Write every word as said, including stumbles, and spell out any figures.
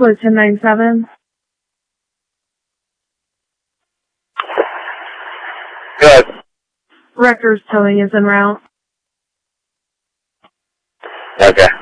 Code ten ninety-seven. Good. Rector's towing is en route. Okay.